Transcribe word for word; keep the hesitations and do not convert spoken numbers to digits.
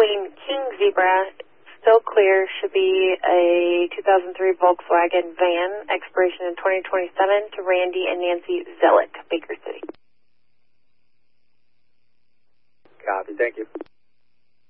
Queen King Zebra, still clear, should be a two thousand three Volkswagen van, expiration in twenty twenty-seven, to Randy and Nancy Zellick, Baker City. Copy, thank you.